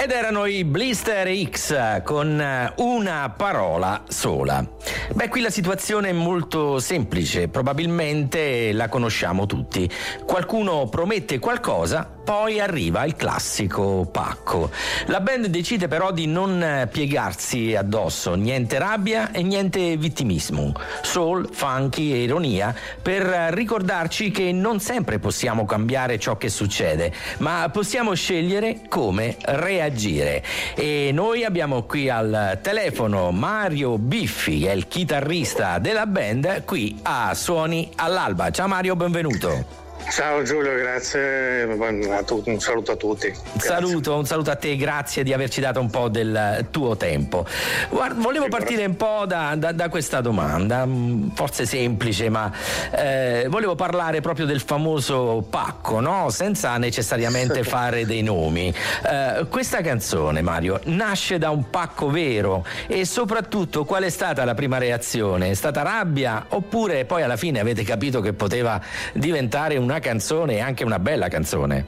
Ed erano i Blister X con una parola sola. Beh, qui la situazione è molto semplice, probabilmente la conosciamo tutti. Qualcuno promette qualcosa, poi arriva il classico pacco. La band decide però di non piegarsi addosso, niente rabbia e niente vittimismo. Soul, funky e ironia per ricordarci che non sempre possiamo cambiare ciò che succede, ma possiamo scegliere come reagire. E noi abbiamo qui al telefono Mario Biffi, che è il chitarrista della band, qui a Suoni all'Alba. Ciao Mario, benvenuto. Ciao Giulio, grazie, un saluto a tutti. Un saluto a te, grazie di averci dato un po' del tuo tempo. Guarda, volevo partire un po' da questa domanda, forse semplice, ma volevo parlare proprio del famoso pacco, no? Senza necessariamente fare dei nomi. Questa canzone, Mario, nasce da un pacco vero e soprattutto qual è stata la prima reazione? È stata rabbia oppure poi alla fine avete capito che poteva diventare una canzone e anche una bella canzone?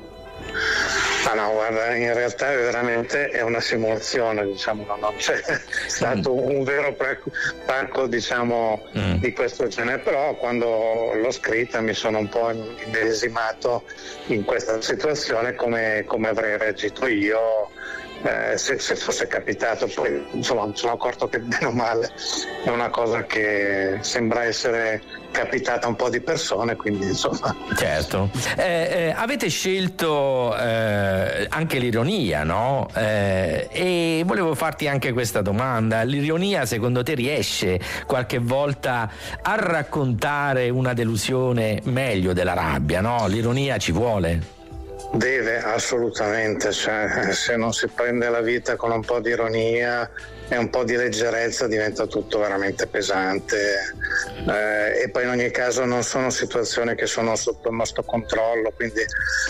No, guarda, in realtà veramente è una simulazione, diciamo, non c'è stato un vero pacco, diciamo, di questo genere, però quando l'ho scritta mi sono un po' immedesimato in questa situazione, come avrei reagito io se fosse capitato. Poi insomma mi sono accorto che bene o male è una cosa che sembra essere capitata a un po' di persone, quindi insomma. Certo. Avete scelto anche l'ironia, no? E volevo farti anche questa domanda: l'ironia secondo te riesce qualche volta a raccontare una delusione meglio della rabbia, no? L'ironia ci vuole? Deve, assolutamente, cioè, se non si prende la vita con un po' di ironia e un po' di leggerezza diventa tutto veramente pesante, e poi in ogni caso non sono situazioni che sono sotto il nostro controllo, quindi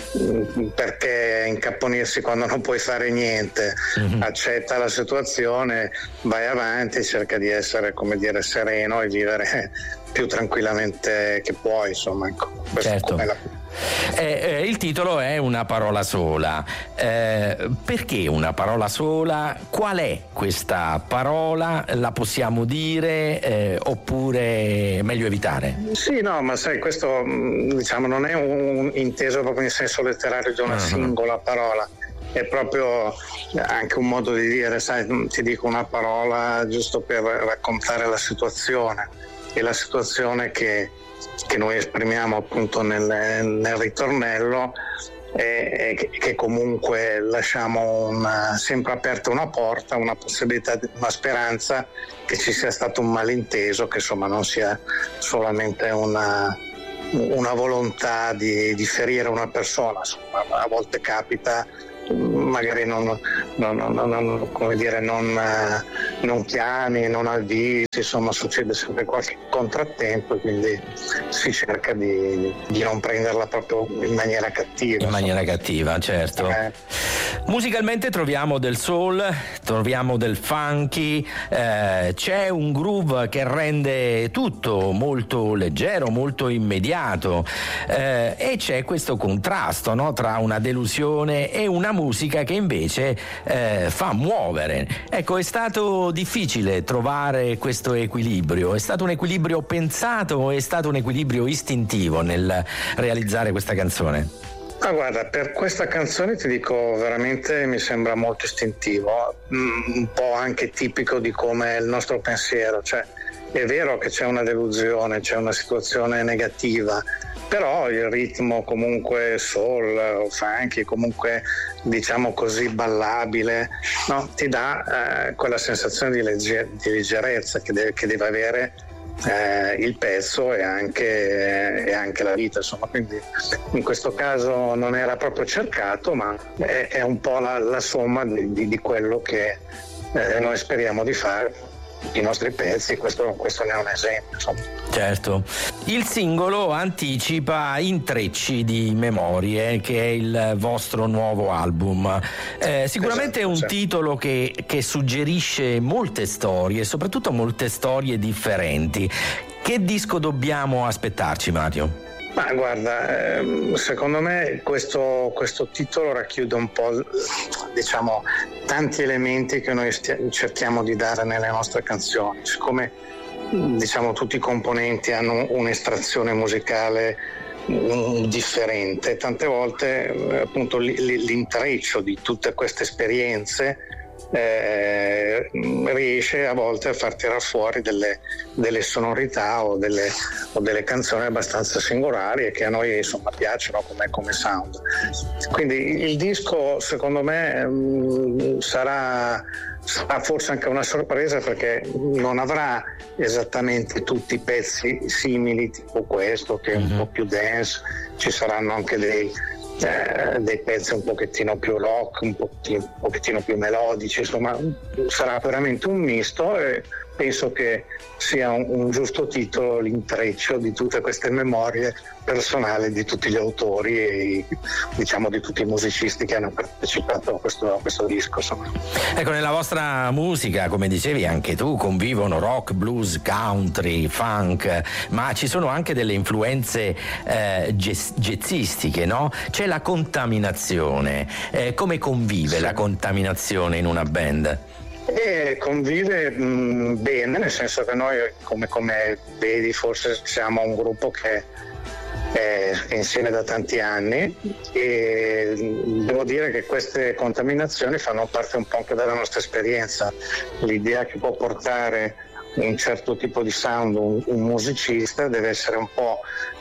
perché incapponirsi quando non puoi fare niente? Accetta la situazione, vai avanti, cerca di essere, come dire, sereno e vivere più tranquillamente che puoi, insomma, ecco. Certo. Il titolo è Una parola sola. Perché una parola sola? Qual è questa parola? La possiamo dire oppure è meglio evitare? Sì, no, ma sai, questo diciamo non è inteso proprio in senso letterario di una singola parola. È proprio anche un modo di dire, sai, ti dico una parola giusto per raccontare la situazione, e la situazione che noi esprimiamo appunto nel ritornello è che comunque lasciamo sempre aperta una porta, una possibilità, una speranza che ci sia stato un malinteso, che insomma non sia solamente una volontà di ferire una persona. Insomma, a volte capita, magari non chiami, non avvisi, insomma succede sempre qualche contrattempo, quindi si cerca di non prenderla proprio in maniera cattiva. In maniera cattiva, certo. Musicalmente troviamo del soul, troviamo del funky, c'è un groove che rende tutto molto leggero, molto immediato, e c'è questo contrasto, no, tra una delusione e una musica che invece fa muovere. Ecco, è stato difficile trovare questo equilibrio? È stato un equilibrio pensato o è stato un equilibrio istintivo nel realizzare questa canzone? Ma guarda, per questa canzone ti dico veramente mi sembra molto istintivo, un po' anche tipico di come è il nostro pensiero, cioè è vero che c'è una delusione, c'è una situazione negativa, però il ritmo comunque soul o funky, comunque diciamo così ballabile, no? Ti dà quella sensazione di leggerezza che deve avere il pezzo e anche la vita, insomma. Quindi in questo caso non era proprio cercato, ma è un po' la somma di quello che noi speriamo di fare i nostri pezzi. Questo ne è un esempio, insomma. Certo. Il singolo anticipa Intrecci di Memorie, che è il vostro nuovo album. Sicuramente è un titolo che suggerisce molte storie, soprattutto molte storie differenti. Che disco dobbiamo aspettarci, Mario? Ma guarda, secondo me questo titolo racchiude un po', diciamo, tanti elementi che noi cerchiamo di dare nelle nostre canzoni. Siccome, diciamo, tutti i componenti hanno un'estrazione musicale differente, tante volte appunto l'intreccio di tutte queste esperienze riesce a volte a far tirar fuori delle sonorità o delle canzoni abbastanza singolari e che a noi insomma piacciono come sound. Quindi il disco secondo me sarà forse anche una sorpresa, perché non avrà esattamente tutti i pezzi simili, tipo questo che è un po' più dance. Ci saranno anche dei pezzi un pochettino più rock, un pochettino più melodici, insomma sarà veramente un misto, e penso che sia un giusto titolo l'intreccio di tutte queste memorie personali di tutti gli autori e diciamo di tutti i musicisti che hanno partecipato a questo disco, insomma. Ecco, nella vostra musica, come dicevi anche tu, convivono rock, blues, country, funk, ma ci sono anche delle influenze jazzistiche, no? C'è la contaminazione. Come convive la contaminazione in una band? Convive bene, nel senso che noi, come vedi, forse siamo un gruppo che è insieme da tanti anni, e devo dire che queste contaminazioni fanno parte un po' anche della nostra esperienza. L'idea che può portare un certo tipo di sound un musicista deve essere un po'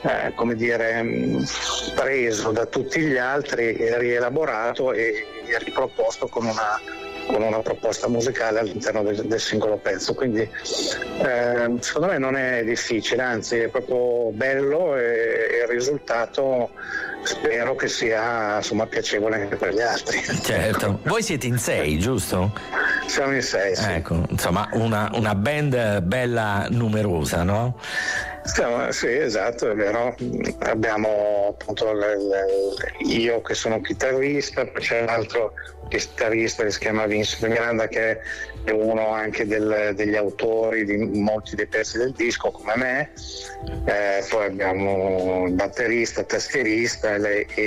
preso da tutti gli altri e rielaborato e riproposto con una proposta musicale all'interno del singolo pezzo. Quindi secondo me non è difficile, anzi è proprio bello, e il risultato spero che sia insomma piacevole anche per gli altri. Certo. Voi siete in 6, giusto? Siamo in 6, sì. Ecco, insomma una band bella numerosa, no? Sì, esatto, è vero. Abbiamo appunto io che sono chitarrista, poi c'è un altro chitarrista che si chiama Vincent Miranda, che è uno anche degli autori di molti dei pezzi del disco come me. Poi abbiamo il batterista, tastierista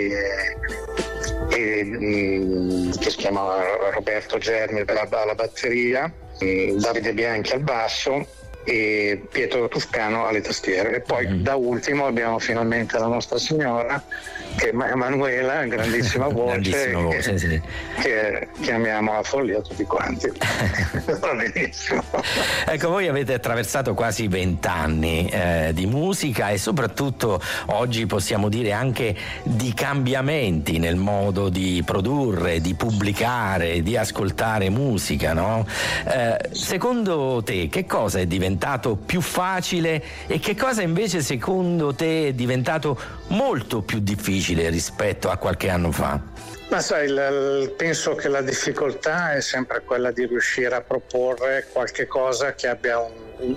che si chiama Roberto Germi alla batteria, Davide Bianchi al basso e Pietro Toscano alle tastiere. E poi da ultimo abbiamo finalmente la nostra signora, che è Emanuela, grandissima voce, sì. che chiamiamo a follia tutti quanti. Va benissimo. Ecco, voi avete attraversato quasi 20 anni di musica, e soprattutto oggi possiamo dire anche di cambiamenti nel modo di produrre, di pubblicare, di ascoltare musica, no? Secondo te che cosa è diventato più facile e che cosa invece secondo te è diventato molto più difficile rispetto a qualche anno fa? Ma sai, penso che la difficoltà è sempre quella di riuscire a proporre qualche cosa che abbia un